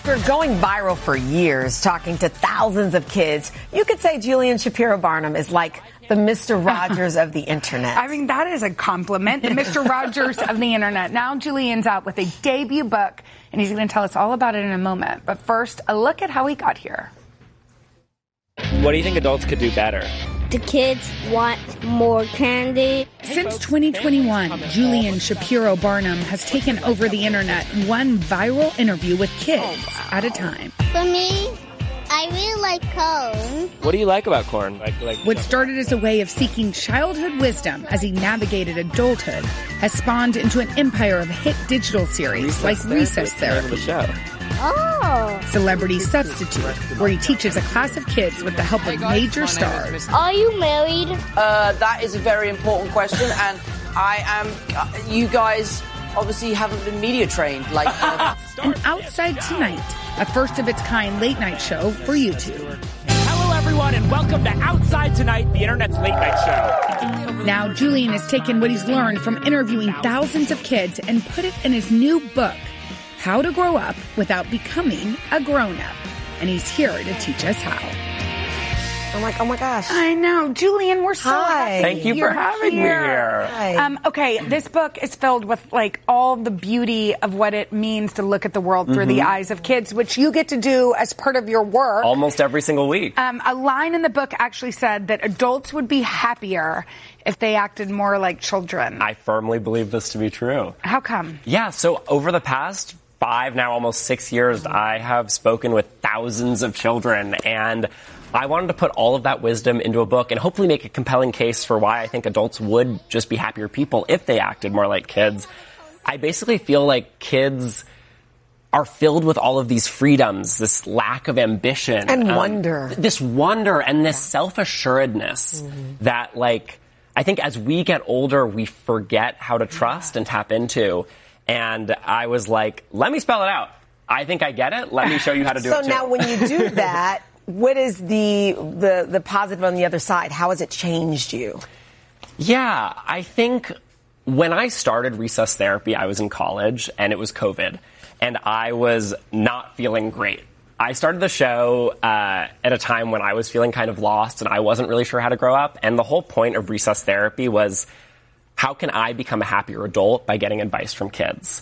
After going viral for years, talking to thousands of kids, you could say Julian Shapiro Barnum is like the Mr. Rogers of the internet. I mean, that is a compliment. The Mr. Rogers of the internet. Now Julian's out with a debut book, and he's going to tell us all about it in a moment. But first, a look at how he got here. What do you think adults could do better? The kids want more candy. Since 2021, Julian Shapiro Barnum has taken over the internet, one viral interview with kids at a time. For me, I really like corn. What do you like about corn? What started as a way of seeking childhood wisdom as he navigated adulthood has spawned into an empire of hit digital series like Recess Therapy. The show. Oh. Celebrity Substitute, where he teaches a class of kids with the help of major stars. Are you married? That is a very important question, and I am. You guys obviously haven't been media trained. And Outside Tonight, a first-of-its-kind late-night show for YouTube. Hello, everyone, and welcome to Outside Tonight, the internet's late-night show. Now, Julian has taken what he's learned from interviewing thousands of kids and put it in his new book, How to Grow Up Without Becoming a Grown-Up. And he's here to teach us how. I'm like, oh my gosh. I know. Julian, we're so happy. Thank you for having me here. Hi. Okay, this book is filled with like all the beauty of what it means to look at the world through the eyes of kids, which you get to do as part of your work. Almost every single week. A line in the book actually said that adults would be happier if they acted more like children. I firmly believe this to be true. How come? Yeah, so over the past 5, now almost 6 years, I have spoken with thousands of children, and I wanted to put all of that wisdom into a book and hopefully make a compelling case for why I think adults would just be happier people if they acted more like kids. I basically feel like kids are filled with all of these freedoms, this lack of ambition. And wonder. This wonder and this self-assuredness that, like, I think as we get older, we forget how to trust and tap into. And I was like, let me spell it out. I think I get it. Let me show you how to do it too. So now when you do that, what is the positive on the other side? How has it changed you? Yeah, I think when I started Recess Therapy, I was in college and it was COVID and I was not feeling great. I started the show at a time when I was feeling kind of lost and I wasn't really sure how to grow up. And the whole point of Recess Therapy was, how can I become a happier adult by getting advice from kids?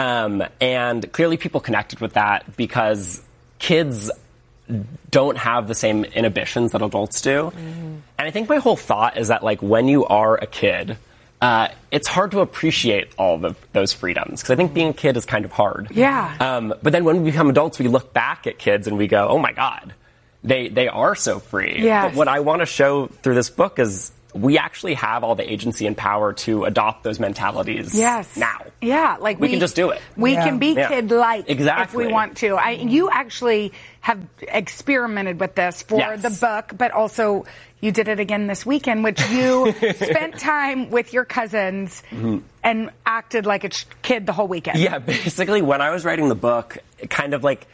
And clearly people connected with that because kids don't have the same inhibitions that adults do. And I think my whole thought is that, like, when you are a kid, it's hard to appreciate all of those freedoms because I think being a kid is kind of hard. Yeah. But then when we become adults, we look back at kids and we go, oh my God, they are so free. Yes. But what I want to show through this book is we actually have all the agency and power to adopt those mentalities now. Yeah, like we can just do it. We can be kid-like if we want to. You actually have experimented with this for the book, but also you did it again this weekend, which you spent time with your cousins and acted like a kid the whole weekend. Yeah, basically when I was writing the book, kind of like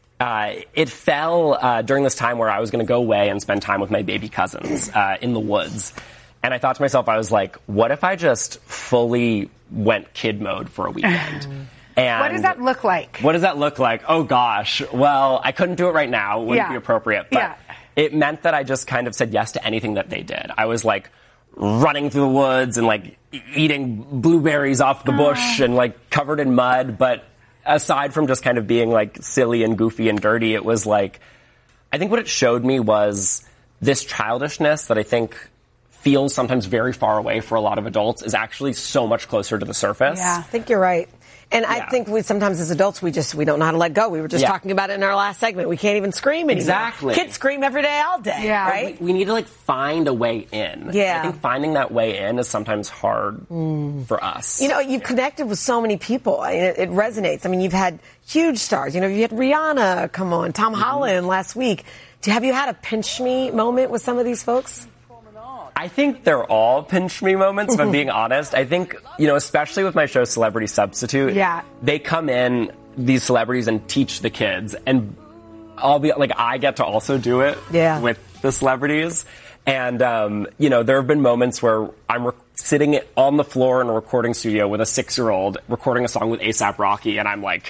it fell during this time where I was going to go away and spend time with my baby cousins in the woods. And I thought to myself, I was like, what if I just fully went kid mode for a weekend? And what does that look like? What does that look like? Oh, gosh. Well, I couldn't do it right now. It wouldn't be appropriate. But it meant that I just kind of said yes to anything that they did. I was like running through the woods and like eating blueberries off the bush and like covered in mud. But aside from just kind of being like silly and goofy and dirty, it was like, I think what it showed me was this childishness that I think feels sometimes very far away for a lot of adults is actually so much closer to the surface. Yeah, I think you're right. And I think we sometimes as adults, we don't know how to let go. We were just talking about it in our last segment. We can't even scream anymore. Exactly. Kids scream every day, all day, right? We need to like find a way in. Yeah. I think finding that way in is sometimes hard for us. You know, you've connected with so many people. It resonates. I mean, you've had huge stars. You know, you had Rihanna come on, Tom Holland last week. Have you had a pinch me moment with some of these folks? I think they're all pinch me moments, if I'm being honest. I think, you know, especially with my show Celebrity Substitute, they come in, these celebrities, and teach the kids. And I'll be like, I get to also do it with the celebrities. And, you know, there have been moments where I'm sitting on the floor in a recording studio with a 6-year-old recording a song with A$AP Rocky, and I'm like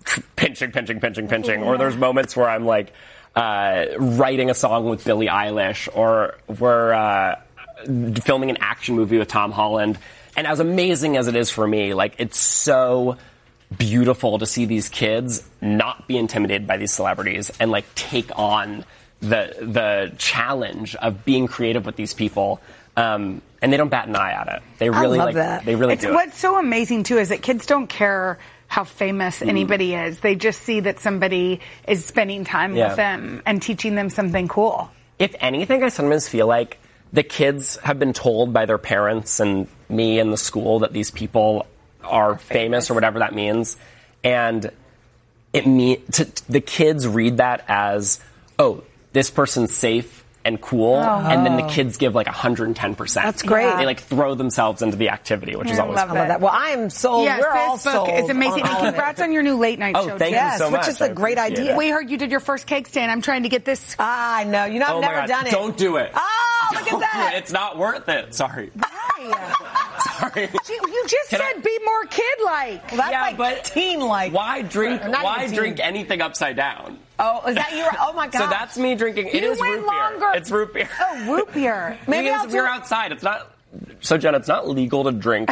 pinching. Or there's moments where I'm like writing a song with Billie Eilish, or we're filming an action movie with Tom Holland. And as amazing as it is for me, like, it's so beautiful to see these kids not be intimidated by these celebrities and like take on the challenge of being creative with these people. And they don't bat an eye at it. They really I love that. They really do. What's so amazing too is that kids don't care how famous anybody is. They just see that somebody is spending time with them and teaching them something cool. If anything, I sometimes feel like the kids have been told by their parents and me and the school that these people are famous or whatever that means. And the kids read that as, oh, this person's safe and cool, and then the kids give like 110%. That's great. They like throw themselves into the activity, which is always fun. I love that. Well, I am sold. Yes, We're all this book sold. is amazing. And congrats on your new late night show. Oh, thank you so much. Which is a great idea. We heard you did your first cake stand. I'm trying to get this. I know. You know, I've never done it. Don't do it. Oh, look at that. It's not worth it. Sorry. Sorry. You just said be more kid-like. Well, that's like teen-like. Why drink anything upside down? Oh, is that your? Oh my God! So that's me drinking. It is root beer. It's root beer. Oh, root beer. Maybe we're outside. It's not. So Jen, it's not legal to drink.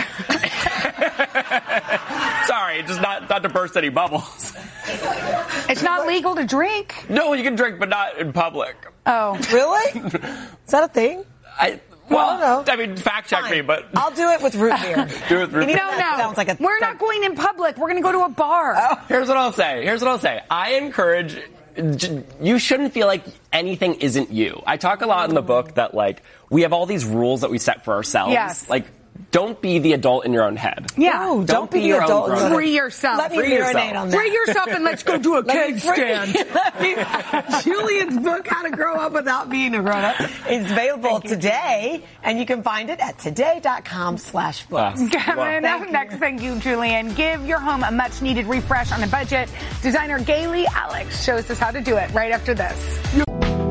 Sorry, just not to burst any bubbles. It's not legal to drink. No, you can drink, but not in public. Oh, really? Is that a thing? Well, I mean, fact check me, but I'll do it with root beer. Do it with root beer. No. Sounds like We're not going in public. We're going to go to a bar. Oh. Here's what I'll say. I encourage. You shouldn't feel like anything isn't you. I talk a lot in the book that like we have all these rules that we set for ourselves. Yes. Like, don't be the adult in your own head. Yeah. No, don't be the adult. Free yourself. Let me marinate on that. Free yourself and let's go do a cake stand. Julian's book, How to Grow Up Without Being a Grown Up, is available today, and you can find it at today.com/books. Next, thank you, Julian. Give your home a much-needed refresh on a budget. Designer Gayle Alex shows us how to do it right after this.